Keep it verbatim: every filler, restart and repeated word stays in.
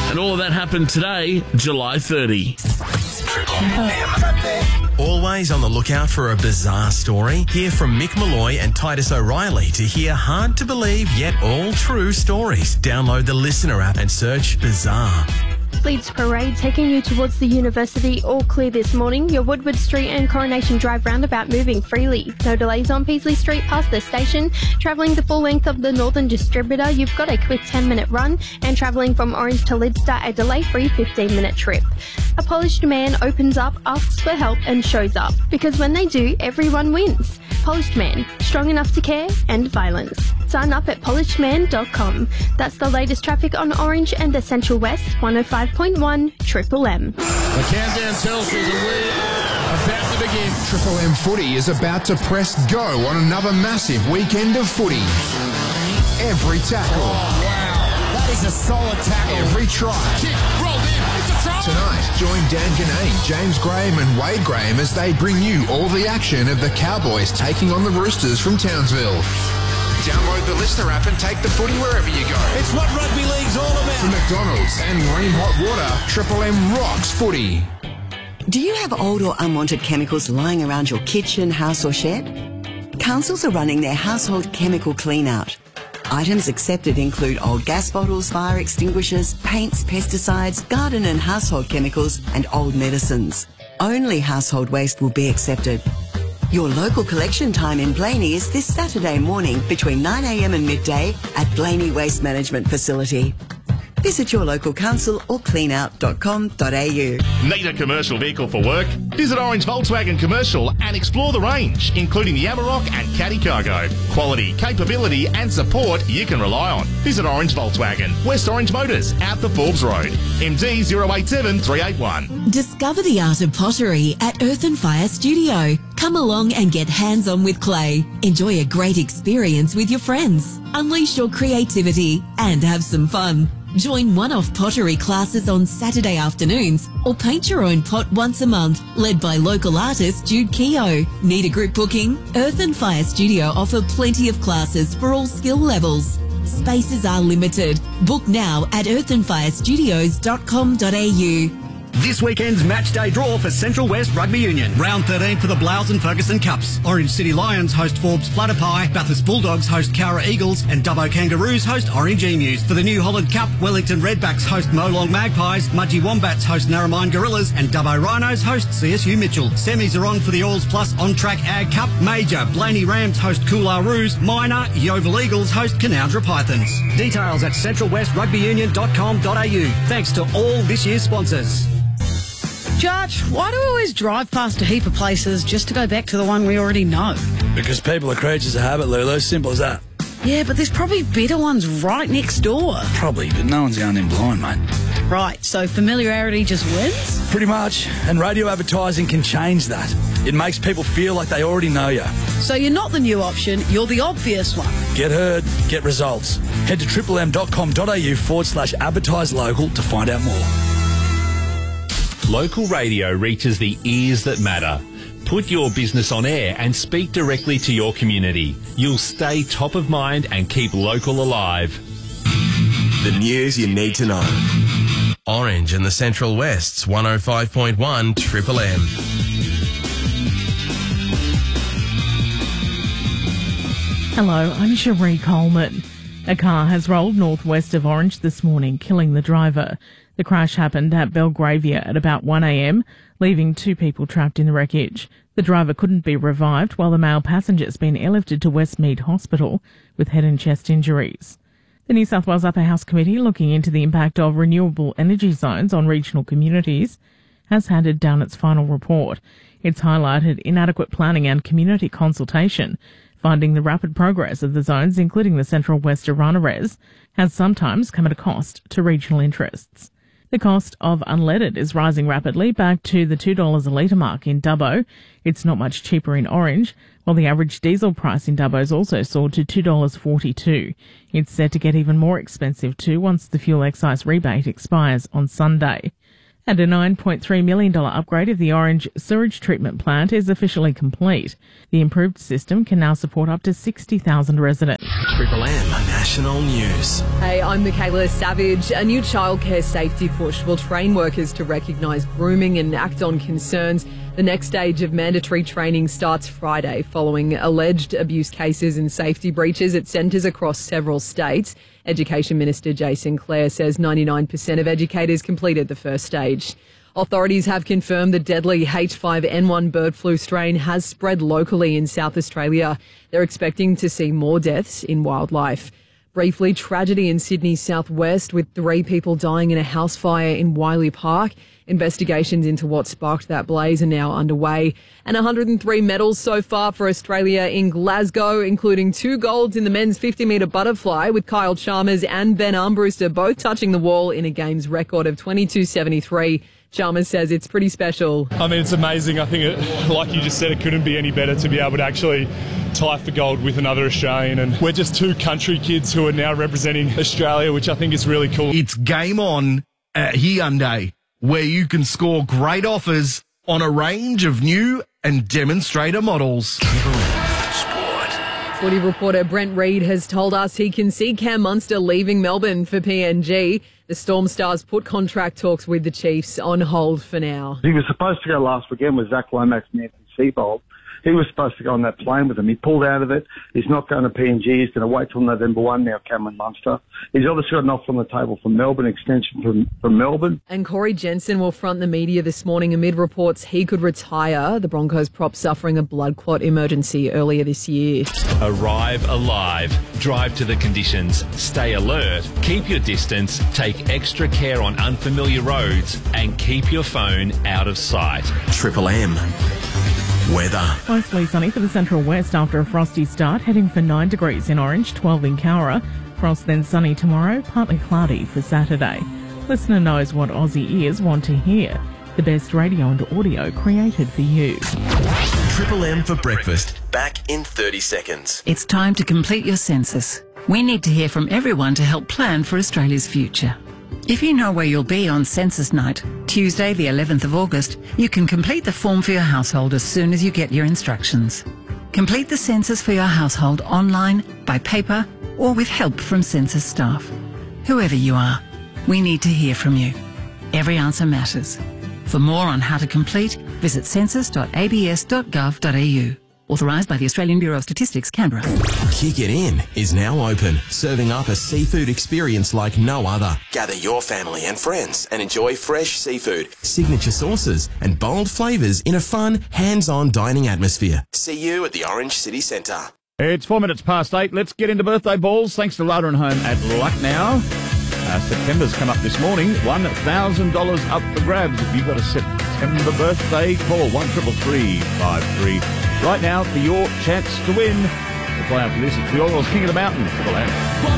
And all of that happened today, July thirtieth. Always on the lookout for a bizarre story? Hear from Mick Malloy and Titus O'Reilly to hear hard-to-believe yet all-true stories. Download the Listener app and search Bizarre. Leeds Parade taking you towards the university, all clear this morning. Your Woodward Street and Coronation Drive roundabout moving freely. No delays on Peasley Street past the station. Travelling the full length of the Northern Distributor, you've got a quick ten minute run. And travelling from Orange to Lidster, a delay-free fifteen minute trip. A polished man opens up, asks for help and shows up. Because when they do, everyone wins. Polished Man, strong enough to care, and violence. Sign up at polished man dot com. That's the latest traffic on Orange and the Central West, one oh five point one Triple M. The countdown tells you that we're about to begin. Triple M Footy is about to press go on another massive weekend of footy. Every tackle. Oh, wow. That is a solid tackle. Every try. Kick, rolled in. It's a try. Tonight, join Dan Ganane, James Graham and Wade Graham as they bring you all the action of the Cowboys taking on the Roosters from Townsville. Download the Listener app and take the footy wherever you go. It's what rugby league's all about. From McDonald's and Ream Hot Water, Triple M rocks footy. Do you have old or unwanted chemicals lying around your kitchen, house or shed? Councils are running their household chemical clean-out. Items accepted include old gas bottles, fire extinguishers, paints, pesticides, garden and household chemicals and old medicines. Only household waste will be accepted. Your local collection time in Blaney is this Saturday morning between nine a m and midday at Blaney Waste Management Facility. Visit your local council or clean out dot com dot a u. Need a commercial vehicle for work? Visit Orange Volkswagen Commercial and explore the range, including the Amarok and Caddy Cargo. Quality, capability and support you can rely on. Visit Orange Volkswagen, West Orange Motors, out the Forbes Road. M D zero eight seven three eight one. Discover the art of pottery at Earth and Fire Studio. Come along and get hands-on with clay. Enjoy a great experience with your friends. Unleash your creativity and have some fun. Join one-off pottery classes on Saturday afternoons or paint your own pot once a month, led by local artist Jude Keogh. Need a group booking? Earth and Fire Studio offer plenty of classes for all skill levels. Spaces are limited. Book now at earth and fire studios dot com dot a u. This weekend's match day draw for Central West Rugby Union. Round thirteen for the Blouse and Ferguson Cups. Orange City Lions host Forbes Platypi, Bathurst Bulldogs host Cowra Eagles, and Dubbo Kangaroos host Orange Emus. For the New Holland Cup, Wellington Redbacks host Molong Magpies, Mudgee Wombats host Narromine Gorillas, and Dubbo Rhinos host C S U Mitchell. Semis are on for the Alls Plus On Track Ag Cup. Major, Blaney Rams host Coolaroos. Minor, Yeovil Eagles host Canowdra Pythons. Details at central west rugby union dot com dot a u. Thanks to all this year's sponsors. Judge, why do we always drive past a heap of places just to go back to the one we already know? Because people are creatures of habit, Lulu. Simple as that. Yeah, but there's probably better ones right next door. Probably, but no one's going in blind, mate. Right, so familiarity just wins? Pretty much. And radio advertising can change that. It makes people feel like they already know you. So you're not the new option, you're the obvious one. Get heard, get results. Head to triple m dot com dot a u forward slash advertise local to find out more. Local radio reaches the ears that matter. Put your business on air and speak directly to your community. You'll stay top of mind and keep local alive. The news you need to know. Orange and the Central West's one oh five point one Triple M. Hello, I'm Cherie Coleman. A car has rolled northwest of Orange this morning, killing the driver. The crash happened at Belgravia at about one a m, leaving two people trapped in the wreckage. The driver couldn't be revived, while the male passenger's been airlifted to Westmead Hospital with head and chest injuries. The New South Wales Upper House Committee, looking into the impact of renewable energy zones on regional communities, has handed down its final report. It's highlighted inadequate planning and community consultation, finding the rapid progress of the zones, including the Central West Arana Res, has sometimes come at a cost to regional interests. The cost of unleaded is rising rapidly, back to the two dollars a litre mark in Dubbo. It's not much cheaper in Orange, while the average diesel price in Dubbo has also soared to two dollars forty-two. It's set to get even more expensive too once the fuel excise rebate expires on Sunday. And a nine point three million dollars upgrade of the Orange sewage treatment plant is officially complete. The improved system can now support up to sixty thousand residents. Triple M National News. Hey, I'm Michaela Savage. A new childcare safety push will train workers to recognise grooming and act on concerns. The next stage of mandatory training starts Friday following alleged abuse cases and safety breaches at centres across several states. Education Minister Jason Clare says ninety-nine percent of educators completed the first stage. Authorities have confirmed the deadly H five N one bird flu strain has spread locally in South Australia. They're expecting to see more deaths in wildlife. Briefly, tragedy in Sydney's southwest with three people dying in a house fire in Wiley Park. Investigations into what sparked that blaze are now underway. And one hundred three medals so far for Australia in Glasgow, including two golds in the men's fifty metre butterfly, with Kyle Chalmers and Ben Armbruster both touching the wall in a game's record of twenty-two seventy-three. Chalmers says it's pretty special. I mean, it's amazing. I think, it, like you just said, it couldn't be any better to be able to actually tie for gold with another Australian. And we're just two country kids who are now representing Australia, which I think is really cool. It's game on at Hyundai, where you can score great offers on a range of new and demonstrator models. Footy reporter Brent Reid has told us he can see Cam Munster leaving Melbourne for P N G. The Storm Stars put contract talks with the Chiefs on hold for now. He was supposed to go last weekend with Zach Lomax and Anthony Seibold. He was supposed to go on that plane with him. He pulled out of it. He's not going to P N G. He's going to wait till November first now, Cameron Munster. He's obviously got an offer on the table from Melbourne, extension from, from Melbourne. And Corey Jensen will front the media this morning amid reports he could retire. The Broncos prop suffering a blood clot emergency earlier this year. Arrive alive. Drive to the conditions. Stay alert. Keep your distance. Take extra care on unfamiliar roads. And keep your phone out of sight. Triple M weather. Mostly sunny for the central west after a frosty start, heading for nine degrees in Orange, twelve in Cowra. Frost then sunny tomorrow, partly cloudy for Saturday. Listener knows what Aussie ears want to hear. The best radio and audio created for you. Triple M for breakfast. Back in thirty seconds. It's time to complete your census. We need to hear from everyone to help plan for Australia's future. If you know where you'll be on census night, Tuesday the eleventh of August, you can complete the form for your household as soon as you get your instructions. Complete the census for your household online, by paper, or with help from census staff. Whoever you are, we need to hear from you. Every answer matters. For more on how to complete, visit census dot a b s dot gov dot a u. Authorised by the Australian Bureau of Statistics, Canberra. Kick It In is now open, serving up a seafood experience like no other. Gather your family and friends and enjoy fresh seafood, signature sauces and bold flavours in a fun, hands-on dining atmosphere. See you at the Orange City Centre. It's four minutes past eight. Let's get into birthday balls. Thanks to Larder and Home at Lucknow. Uh, September's come up this morning. one thousand dollars up for grabs. If you've got a September birthday, call one triple three five three. Right now for your chance to win. We'll play after this. It's the Orioles King of the Mountain. Triple M.